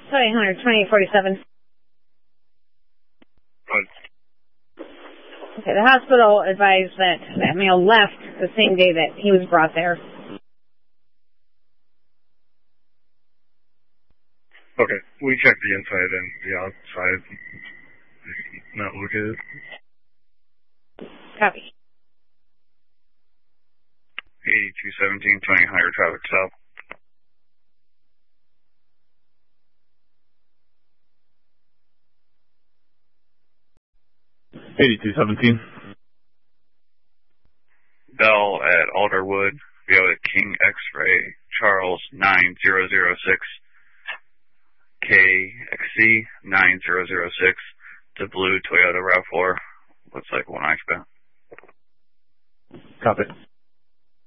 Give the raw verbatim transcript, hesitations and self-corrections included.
twenty hundred, twenty-eight forty-seven. Good. Okay, the hospital advised that that male left the same day that he was brought there. Okay, we checked the inside and the outside. Not look at it. Copy. eighty-two seventeen, twenty higher traffic south. eighty-two seventeen. Bell at Alderwood, via King X-Ray, Charles nine zero zero six, K X C nine zero zero six, to blue Toyota RAV four, looks like one accident. Copy.